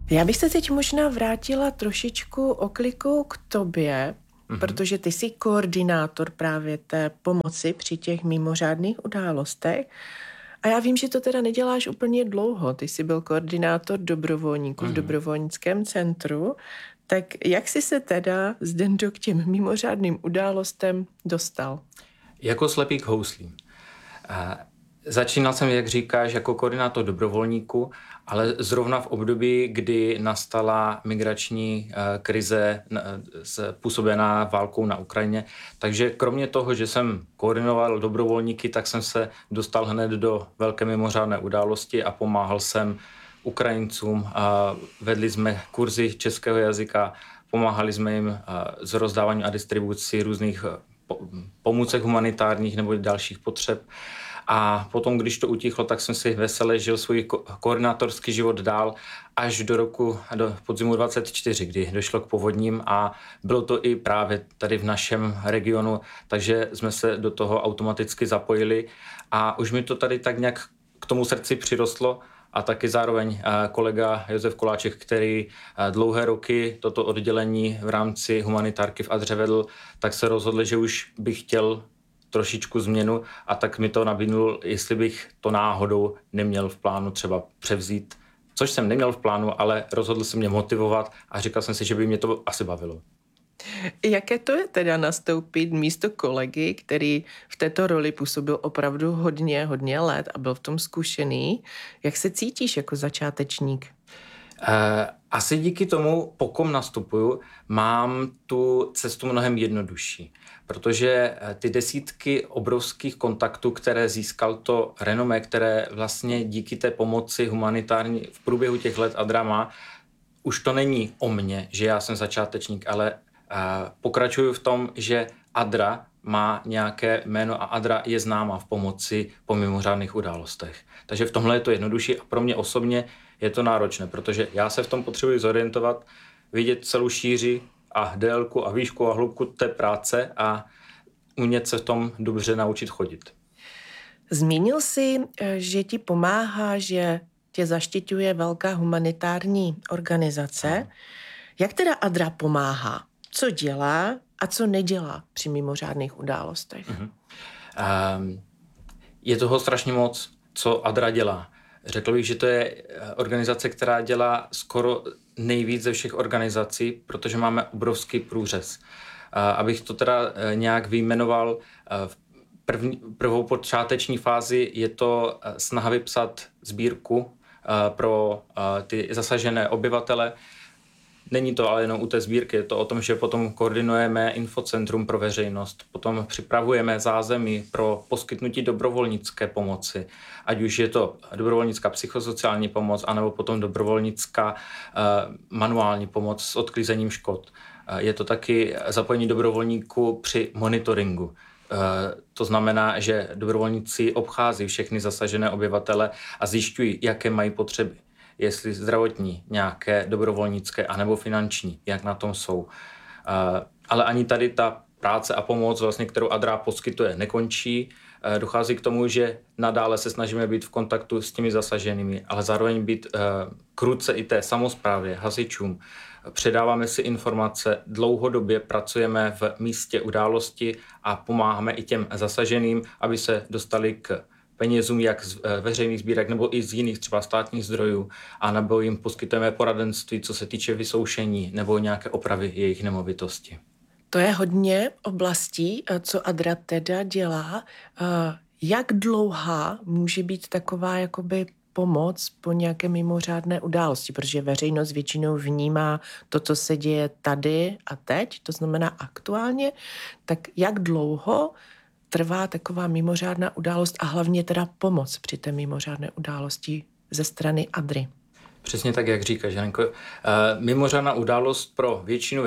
Já bych se teď možná vrátila trošičku oklikou k tobě, protože ty jsi koordinátor právě té pomoci při těch mimořádných událostech. A já vím, že to teda neděláš úplně dlouho. Ty jsi byl koordinátor dobrovolníků v dobrovolnickém centru. Tak jak jsi se teda, Zdendo, k těm mimořádným událostem dostal? Jako slepý k houslím. Začínal jsem, jak říkáš, jako koordinátor dobrovolníků, ale zrovna v období, kdy nastala migrační krize způsobená válkou na Ukrajině. Takže kromě toho, že jsem koordinoval dobrovolníky, tak jsem se dostal hned do velké mimořádné události a pomáhal jsem Ukrajincům. Vedli jsme kurzy českého jazyka, pomáhali jsme jim s rozdáváním a distribucí různých pomůcek humanitárních nebo dalších potřeb. A potom, když to utichlo, tak jsem si veselé žil svůj koordinátorský život dál až do podzimu 24, kdy došlo k povodním a bylo to i právě tady v našem regionu, takže jsme se do toho automaticky zapojili a už mi to tady tak nějak k tomu srdci přirostlo a taky zároveň kolega Josef Koláček, který dlouhé roky toto oddělení v rámci humanitárky v Adře vedl, tak se rozhodl, že už bych chtěl trošičku změnu a tak mi to nabídnul, jestli bych to náhodou neměl v plánu třeba převzít, což jsem neměl v plánu, ale rozhodl se mě motivovat a říkal jsem si, že by mě to asi bavilo. Jaké to je teda nastoupit místo kolegy, který v této roli působil opravdu hodně let a byl v tom zkušený? Jak se cítíš jako začátečník? Asi díky tomu, po kom nastupuju, mám tu cestu mnohem jednodušší, protože ty desítky obrovských kontaktů, které získal to renomé, které vlastně díky té pomoci humanitární v průběhu těch let Adra má, už to není o mně, že já jsem začátečník, ale pokračuju v tom, že Adra má nějaké jméno a Adra je známá v pomoci po mimořádných událostech. Takže v tomhle je to jednodušší a pro mě osobně je to náročné, protože já se v tom potřebuji zorientovat, vidět celou šíři a délku a výšku a hloubku té práce a umět se v tom dobře naučit chodit. Zmínil jsi, že ti pomáhá, že tě zaštiťuje velká humanitární organizace. Jak teda Adra pomáhá? Co dělá a co nedělá při mimořádných událostech? Je toho strašně moc, co Adra dělá. Řekl bych, že to je organizace, která dělá skoro nejvíc ze všech organizací, protože máme obrovský průřez. Abych to teda nějak vyjmenoval, v prvou počáteční fázi je to snaha vypsat sbírku pro ty zasažené obyvatele. Není to ale jenom u té sbírky, je to o tom, že potom koordinujeme infocentrum pro veřejnost, potom připravujeme zázemí pro poskytnutí dobrovolnické pomoci, ať už je to dobrovolnická psychosociální pomoc, anebo potom dobrovolnická manuální pomoc s odklizením škod. Je to taky zapojení dobrovolníků při monitoringu. To znamená, že dobrovolníci obchází všechny zasažené obyvatele a zjišťují, jaké mají potřeby. Jestli zdravotní, nějaké dobrovolnické, anebo finanční, jak na tom jsou. Ale ani tady ta práce a pomoc, vlastně, kterou Adra poskytuje, nekončí. Dochází k tomu, že nadále se snažíme být v kontaktu s těmi zasaženými, ale zároveň být krůtce i té samosprávě, hasičům. Předáváme si informace, dlouhodobě pracujeme v místě události a pomáháme i těm zasaženým, aby se dostali k penězům jak z veřejných sbírek nebo i z jiných třeba státních zdrojů a nebo jim poskytujeme poradenství, co se týče vysoušení nebo nějaké opravy jejich nemovitosti. To je hodně oblastí, co Adra teda dělá. Jak dlouhá může být taková jakoby pomoc po nějaké mimořádné události, protože veřejnost většinou vnímá to, co se děje tady a teď, to znamená aktuálně, tak jak dlouho trvá taková mimořádná událost a hlavně teda pomoc při té mimořádné události ze strany Adry? Přesně tak, jak říkáš, Janko. Mimořádná událost pro většinu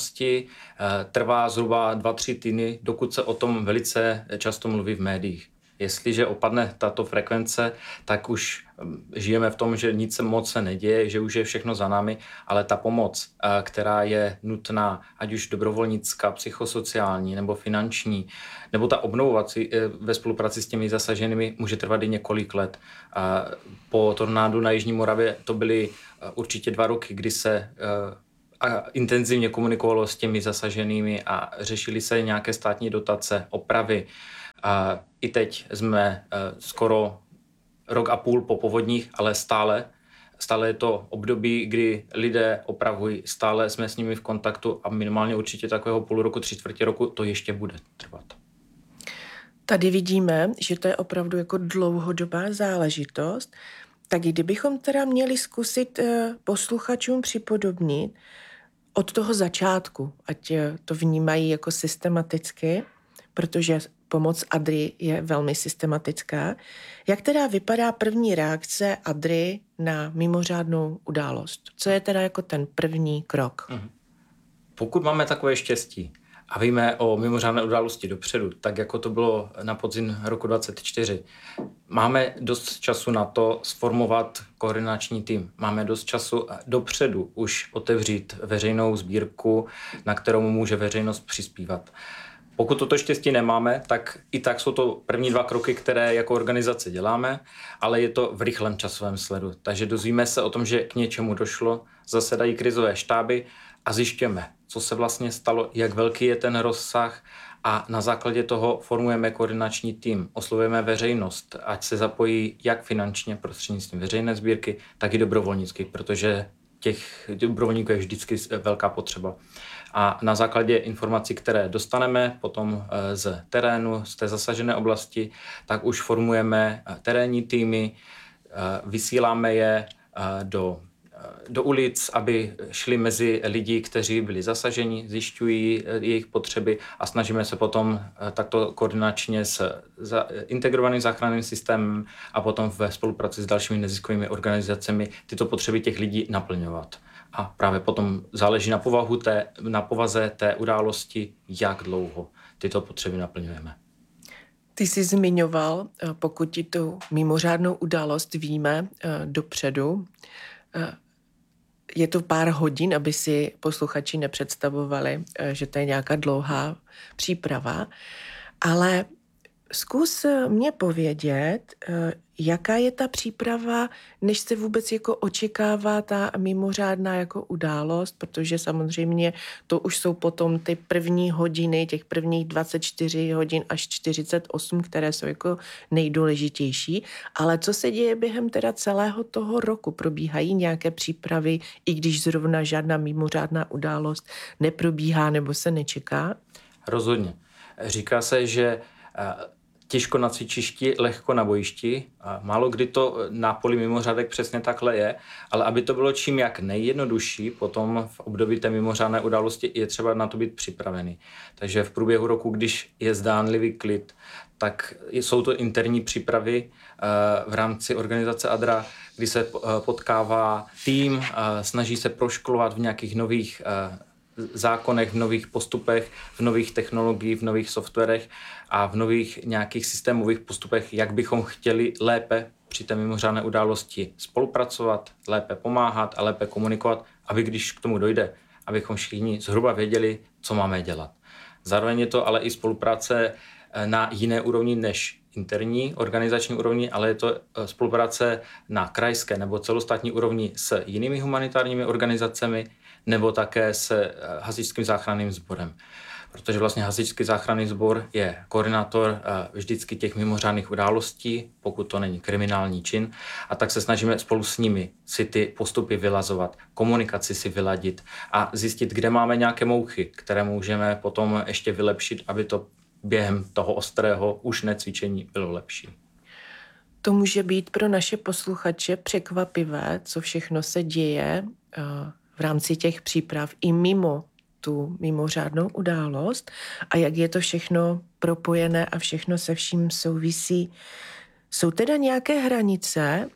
veřejnosti trvá zhruba 2-3 týdny, dokud se o tom velice často mluví v médiích. Jestliže opadne tato frekvence, tak už žijeme v tom, že nic moc se neděje, že už je všechno za námi, ale ta pomoc, která je nutná, ať už dobrovolnická, psychosociální nebo finanční, nebo ta obnovovací ve spolupráci s těmi zasaženými může trvat i několik let. Po tornádu na Jižní Moravě to byly určitě 2 roky, kdy se intenzivně komunikovalo s těmi zasaženými a řešily se nějaké státní dotace, opravy. I teď jsme skoro 1,5 roku po povodních, ale stále je to období, kdy lidé opravují, stále jsme s nimi v kontaktu a minimálně určitě takového půl roku, 3/4 roku to ještě bude trvat. Tady vidíme, že to je opravdu jako dlouhodobá záležitost. Tak kdybychom teda měli zkusit posluchačům připodobnit od toho začátku, ať to vnímají jako systematicky, protože pomoc Adry je velmi systematická. Jak teda vypadá první reakce Adry na mimořádnou událost? Co je teda jako ten první krok? Pokud máme takové štěstí a víme o mimořádné události dopředu, tak jako to bylo na podzim roku 2024, máme dost času na to sformovat koordinační tým. Máme dost času dopředu už otevřít veřejnou sbírku, na kterou může veřejnost přispívat. Pokud toto štěstí nemáme, tak i tak jsou to první 2 kroky, které jako organizace děláme, ale je to v rychlém časovém sledu. Takže dozvíme se o tom, že k něčemu došlo, zasedají krizové štáby a zjišťujeme, co se vlastně stalo, jak velký je ten rozsah a na základě toho formujeme koordinační tým, oslovujeme veřejnost, ať se zapojí jak finančně prostřednictvím veřejné sbírky, tak i dobrovolnicky, protože těch dobrovolníků je vždycky velká potřeba. A na základě informací, které dostaneme potom z terénu, z té zasažené oblasti, tak už formujeme terénní týmy, vysíláme je do ulic, aby šli mezi lidi, kteří byli zasaženi, zjišťují jejich potřeby a snažíme se potom takto koordinačně s integrovaným záchranným systémem a potom ve spolupráci s dalšími neziskovými organizacemi tyto potřeby těch lidí naplňovat. A právě potom záleží na povaze té události, jak dlouho tyto potřeby naplňujeme. Ty jsi zmiňoval, pokud ti tu mimořádnou událost víme dopředu, je to pár hodin, aby si posluchači nepředstavovali, že to je nějaká dlouhá příprava, ale zkus mě povědět, jaká je ta příprava, než se vůbec jako očekává ta mimořádná jako událost, protože samozřejmě to už jsou potom ty první hodiny, těch prvních 24 hodin až 48, které jsou jako nejdůležitější, ale co se děje během teda celého toho roku? Probíhají nějaké přípravy, i když zrovna žádná mimořádná událost neprobíhá nebo se nečeká? Rozhodně. Říká se, že těžko na cvičišti, lehko na bojišti. A málo kdy to na poli mimořádek přesně takhle je, ale aby to bylo čím jak nejjednodušší, potom v období té mimořádné události je třeba na to být připravený. Takže v průběhu roku, když je zdánlivý klid, tak jsou to interní přípravy v rámci organizace Adra, kdy se potkává tým, snaží se proškolovat v nějakých nových zákonech, v nových postupech, v nových technologiích, v nových softwarech a v nových nějakých systémových postupech, jak bychom chtěli lépe při té mimořádné události spolupracovat, lépe pomáhat a lépe komunikovat, aby když k tomu dojde, abychom všichni zhruba věděli, co máme dělat. Zároveň je to ale i spolupráce na jiné úrovni než interní organizační úrovni, ale je to spolupráce na krajské nebo celostátní úrovni s jinými humanitárními organizacemi nebo také s hasičským záchranným sborem. Protože vlastně hasičský záchranný sbor je koordinátor vždycky těch mimořádných událostí, pokud to není kriminální čin, a tak se snažíme spolu s nimi si ty postupy vylazovat, komunikaci si vyladit a zjistit, kde máme nějaké mouchy, které můžeme potom ještě vylepšit, aby to během toho ostrého už necvičení bylo lepší. To může být pro naše posluchače překvapivé, co všechno se děje v rámci těch příprav i mimo tu mimořádnou událost a jak je to všechno propojené a všechno se vším souvisí. Jsou teda nějaké hranice,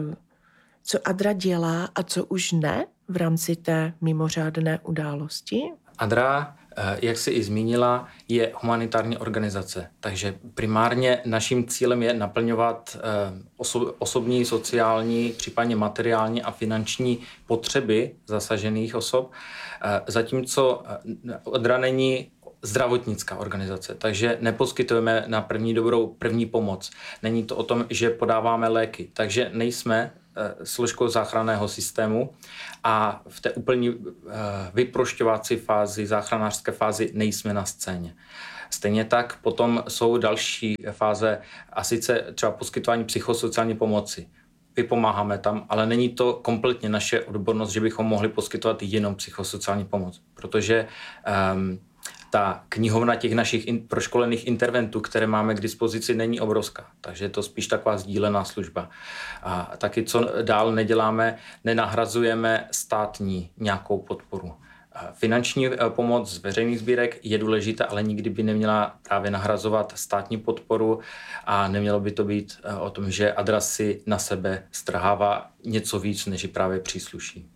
co Adra dělá a co už ne v rámci té mimořádné události? Adra Jak jsi i zmínila, je humanitární organizace. Takže primárně naším cílem je naplňovat osobní, sociální, případně materiální a finanční potřeby zasažených osob, zatímco Odra není zdravotnická organizace, takže neposkytujeme na první dobrou první pomoc. Není to o tom, že podáváme léky, takže nejsme složkou záchranného systému a v té úplně vyprošťovací fázi, záchranářské fázi nejsme na scéně. Stejně tak potom jsou další fáze a sice třeba poskytování psychosociální pomoci. Vypomáháme tam, ale není to kompletně naše odbornost, že bychom mohli poskytovat jenom psychosociální pomoc, protože ta knihovna těch našich proškolených interventů, které máme k dispozici, není obrovská. Takže je to spíš taková sdílená služba. A taky, co dál neděláme, nenahrazujeme státní nějakou podporu. Finanční pomoc z veřejných sbírek je důležitá, ale nikdy by neměla právě nahrazovat státní podporu a nemělo by to být o tom, že Adra si na sebe strhává něco víc, než právě přísluší.